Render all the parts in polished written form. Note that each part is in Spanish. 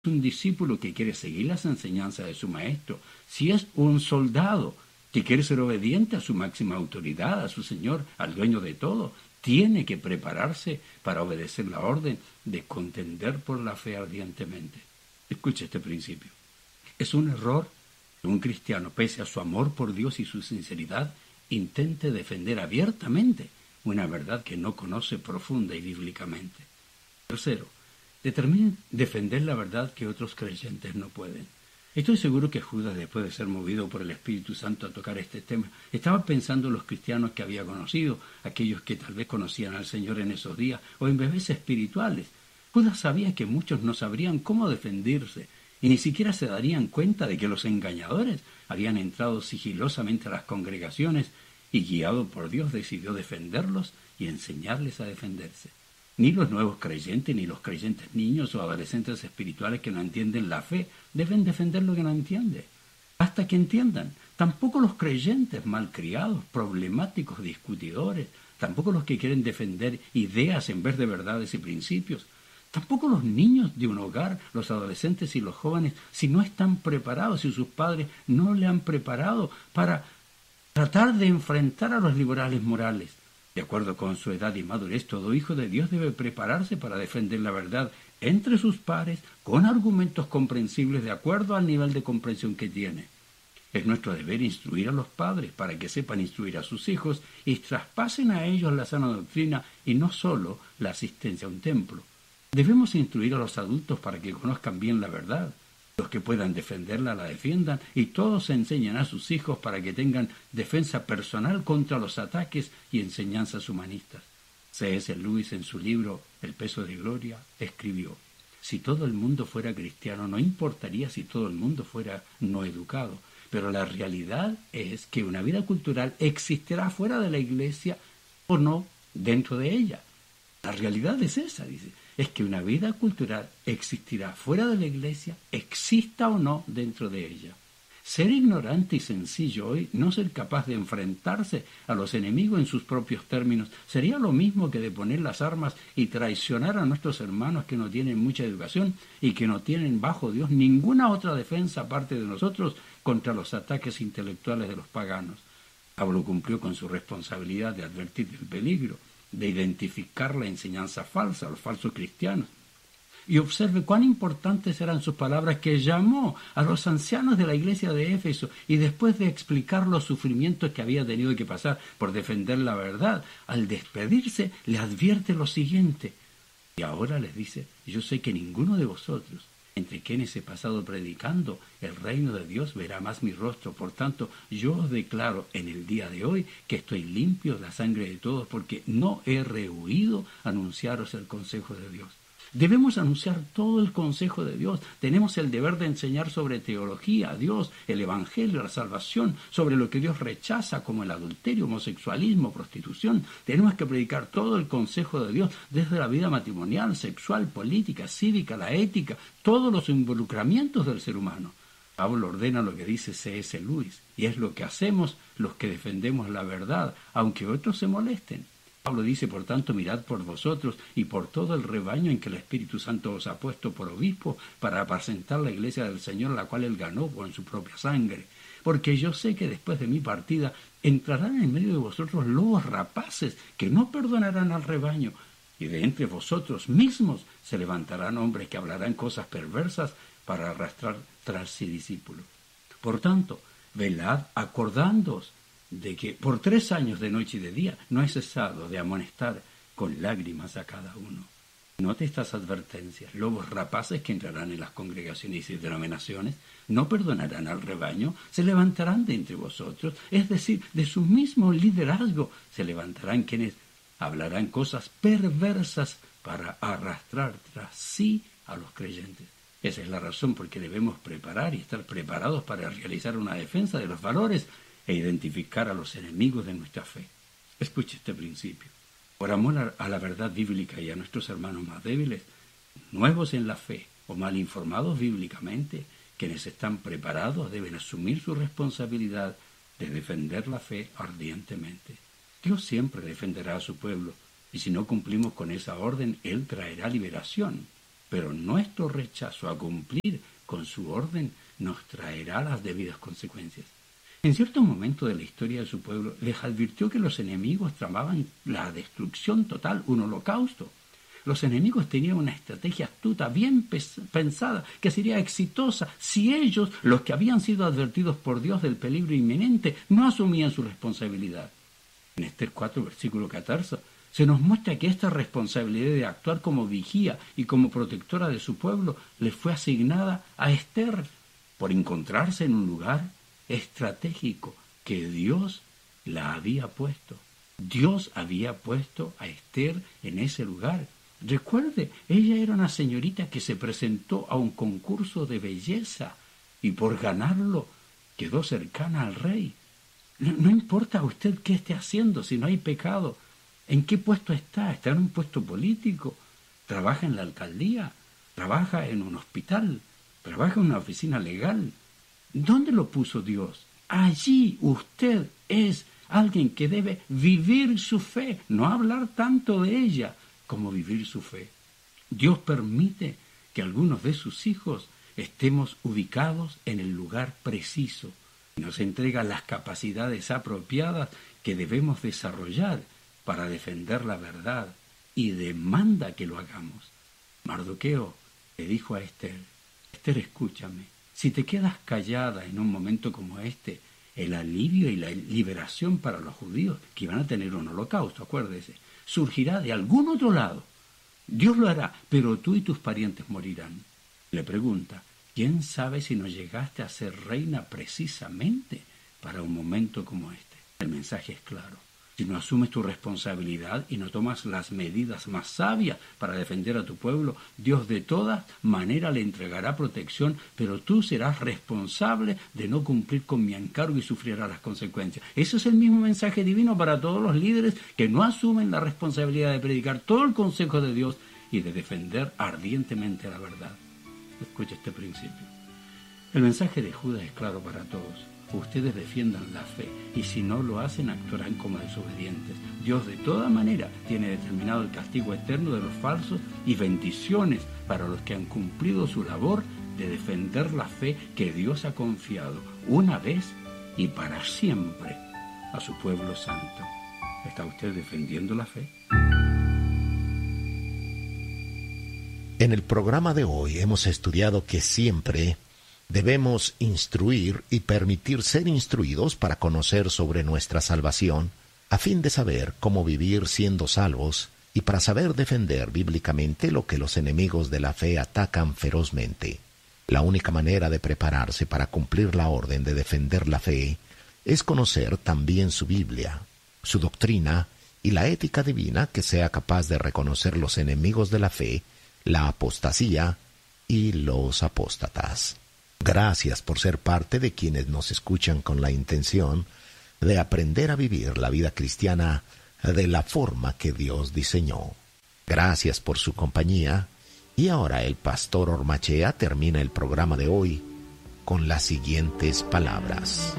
un discípulo que quiere seguir las enseñanzas de su maestro, si es un soldado que quiere ser obediente a su máxima autoridad, a su Señor, al dueño de todo, tiene que prepararse para obedecer la orden de contender por la fe ardientemente. Escuche este principio. Es un error que un cristiano, pese a su amor por Dios y su sinceridad, intente defender abiertamente una verdad que no conoce profunda y bíblicamente. Tercero, determine defender la verdad que otros creyentes no pueden. Estoy seguro que Judas, después de ser movido por el Espíritu Santo a tocar este tema, estaba pensando en los cristianos que había conocido, aquellos que tal vez conocían al Señor en esos días, o en bebés espirituales. Judas sabía que muchos no sabrían cómo defenderse, y ni siquiera se darían cuenta de que los engañadores habían entrado sigilosamente a las congregaciones, y guiado por Dios decidió defenderlos y enseñarles a defenderse. Ni los nuevos creyentes, ni los creyentes niños o adolescentes espirituales que no entienden la fe deben defender lo que no entienden, hasta que entiendan. Tampoco los creyentes malcriados, problemáticos, discutidores, tampoco los que quieren defender ideas en vez de verdades y principios, tampoco los niños de un hogar, los adolescentes y los jóvenes, si no están preparados, si sus padres no le han preparado para tratar de enfrentar a los liberales morales. De acuerdo con su edad y madurez, todo hijo de Dios debe prepararse para defender la verdad entre sus pares con argumentos comprensibles de acuerdo al nivel de comprensión que tiene. Es nuestro deber instruir a los padres para que sepan instruir a sus hijos y traspasen a ellos la sana doctrina y no solo la asistencia a un templo. Debemos instruir a los adultos para que conozcan bien la verdad. Los que puedan defenderla la defiendan y todos enseñan a sus hijos para que tengan defensa personal contra los ataques y enseñanzas humanistas. C.S. Lewis, en su libro El peso de gloria, escribió: si todo el mundo fuera cristiano, no importaría si todo el mundo fuera no educado, pero la realidad es que una vida cultural existirá fuera de la iglesia o no dentro de ella. La realidad es esa, dice, es que una vida cultural existirá fuera de la iglesia, exista o no dentro de ella. Ser ignorante y sencillo hoy, no ser capaz de enfrentarse a los enemigos en sus propios términos, sería lo mismo que de poner las armas y traicionar a nuestros hermanos que no tienen mucha educación y que no tienen bajo Dios ninguna otra defensa aparte de nosotros contra los ataques intelectuales de los paganos. Pablo cumplió con su responsabilidad de advertir del peligro, de identificar la enseñanza falsa, los falsos cristianos. Y observe cuán importantes eran sus palabras, que llamó a los ancianos de la iglesia de Éfeso y después de explicar los sufrimientos que había tenido que pasar por defender la verdad, al despedirse le advierte lo siguiente. Y ahora les dice: yo sé que ninguno de vosotros, entre quienes he pasado predicando el reino de Dios, verá más mi rostro. Por tanto, yo os declaro en el día de hoy que estoy limpio de la sangre de todos, porque no he rehuido anunciaros el consejo de Dios. Debemos anunciar todo el consejo de Dios. Tenemos el deber de enseñar sobre teología, Dios, el evangelio, la salvación, sobre lo que Dios rechaza como el adulterio, homosexualismo, prostitución. Tenemos que predicar todo el consejo de Dios, desde la vida matrimonial, sexual, política, cívica, la ética, todos los involucramientos del ser humano. Pablo ordena lo que dice C.S. Lewis, y es lo que hacemos los que defendemos la verdad, aunque otros se molesten. Pablo dice: por tanto, mirad por vosotros y por todo el rebaño en que el Espíritu Santo os ha puesto por obispo para apacentar la iglesia del Señor, la cual él ganó con su propia sangre. Porque yo sé que después de mi partida entrarán en medio de vosotros lobos rapaces que no perdonarán al rebaño, y de entre vosotros mismos se levantarán hombres que hablarán cosas perversas para arrastrar tras sí discípulos. Por tanto, velad acordándoos de que por 3 años de noche y de día no he cesado de amonestar con lágrimas a cada uno. Note estas advertencias: lobos rapaces que entrarán en las congregaciones y denominaciones, no perdonarán al rebaño, se levantarán de entre vosotros, es decir, de su mismo liderazgo, se levantarán quienes hablarán cosas perversas para arrastrar tras sí a los creyentes. Esa es la razón por que debemos preparar y estar preparados para realizar una defensa de los valores e identificar a los enemigos de nuestra fe. Escuche este principio. Por amor a la verdad bíblica y a nuestros hermanos más débiles, nuevos en la fe o mal informados bíblicamente, quienes están preparados deben asumir su responsabilidad de defender la fe ardientemente. Dios siempre defenderá a su pueblo, y si no cumplimos con esa orden, Él traerá liberación. pero nuestro rechazo a cumplir con su orden nos traerá las debidas consecuencias. En cierto momento de la historia de su pueblo, les advirtió que los enemigos tramaban la destrucción total, un holocausto. Los enemigos tenían una estrategia astuta, bien pensada, que sería exitosa si ellos, los que habían sido advertidos por Dios del peligro inminente, no asumían su responsabilidad. En Esther 4, versículo 14, se nos muestra que esta responsabilidad de actuar como vigía y como protectora de su pueblo le fue asignada a Esther por encontrarse en un lugar estratégico que Dios la había puesto. Dios había puesto a Esther en ese lugar. Recuerde, ella era una señorita que se presentó a un concurso de belleza y por ganarlo quedó cercana al rey. No importa a usted qué esté haciendo, si no hay pecado. ¿En qué puesto está? ¿Está en un puesto político? ¿Trabaja en la alcaldía? ¿Trabaja en un hospital? ¿Trabaja en una oficina legal? ¿Dónde lo puso Dios? Allí usted es alguien que debe vivir su fe, no hablar tanto de ella, como vivir su fe. Dios permite que algunos de sus hijos estemos ubicados en el lugar preciso y nos entrega las capacidades apropiadas que debemos desarrollar para defender la verdad y demanda que lo hagamos. Mardoqueo le dijo a Esther: Esther, escúchame, si te quedas callada en un momento como este, el alivio y la liberación para los judíos que van a tener un holocausto, acuérdese, surgirá de algún otro lado. Dios lo hará, pero tú y tus parientes morirán. Le pregunta: ¿quién sabe si no llegaste a ser reina precisamente para un momento como este? El mensaje es claro. Si no asumes tu responsabilidad y no tomas las medidas más sabias para defender a tu pueblo, Dios de todas maneras le entregará protección, pero tú serás responsable de no cumplir con mi encargo y sufrirás las consecuencias. Ese es el mismo mensaje divino para todos los líderes que no asumen la responsabilidad de predicar todo el consejo de Dios y de defender ardientemente la verdad. Escucha este principio. El mensaje de Judas es claro para todos. Ustedes defiendan la fe, y si no lo hacen, actuarán como desobedientes. Dios de toda manera tiene determinado el castigo eterno de los falsos y bendiciones para los que han cumplido su labor de defender la fe que Dios ha confiado una vez y para siempre a su pueblo santo. ¿Está usted defendiendo la fe? En el programa de hoy hemos estudiado que siempre debemos instruir y permitir ser instruidos para conocer sobre nuestra salvación, a fin de saber cómo vivir siendo salvos y para saber defender bíblicamente lo que los enemigos de la fe atacan ferozmente. La única manera de prepararse para cumplir la orden de defender la fe es conocer también su Biblia, su doctrina y la ética divina que sea capaz de reconocer los enemigos de la fe, la apostasía y los apóstatas. Gracias por ser parte de quienes nos escuchan con la intención de aprender a vivir la vida cristiana de la forma que Dios diseñó. Gracias por su compañía, y ahora el pastor Ormachea termina el programa de hoy con las siguientes palabras.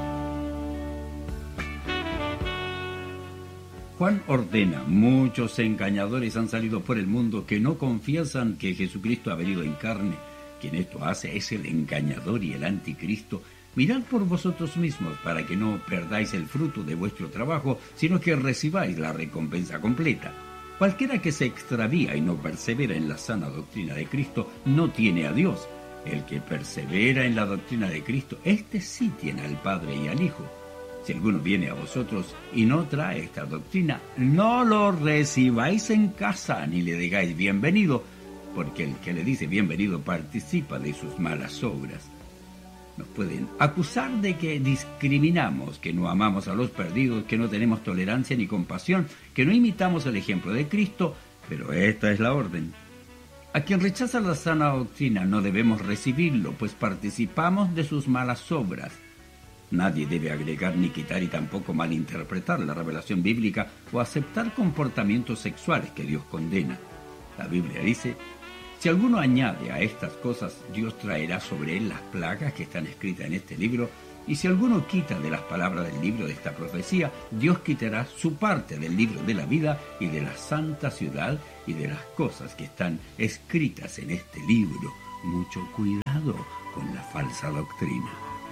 Juan ordena: muchos engañadores han salido por el mundo que no confiesan que Jesucristo ha venido en carne. Quien esto hace es el engañador y el anticristo. Mirad por vosotros mismos para que no perdáis el fruto de vuestro trabajo, sino que recibáis la recompensa completa. Cualquiera que se extravía y no persevera en la sana doctrina de Cristo no tiene a Dios. El que persevera en la doctrina de Cristo, éste sí tiene al Padre y al Hijo. Si alguno viene a vosotros y no trae esta doctrina, no lo recibáis en casa ni le digáis bienvenido, porque el que le dice bienvenido participa de sus malas obras. Nos pueden acusar de que discriminamos, que no amamos a los perdidos, que no tenemos tolerancia ni compasión, que no imitamos el ejemplo de Cristo, pero esta es la orden. A quien rechaza la sana doctrina no debemos recibirlo, pues participamos de sus malas obras. Nadie debe agregar ni quitar y tampoco malinterpretar la revelación bíblica o aceptar comportamientos sexuales que Dios condena. La Biblia dice: si alguno añade a estas cosas, Dios traerá sobre él las plagas que están escritas en este libro, Y si alguno quita de las palabras del libro de esta profecía, Dios quitará su parte del libro de la vida y de la santa ciudad y de las cosas que están escritas en este libro. Mucho cuidado con la falsa doctrina.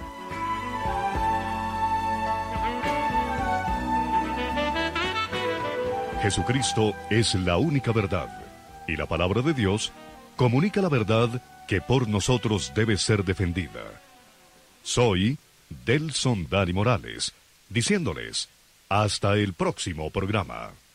Jesucristo es la única verdad, y la palabra de Dios comunica la verdad que por nosotros debe ser defendida. Soy Delson Dani Morales, diciéndoles hasta el próximo programa.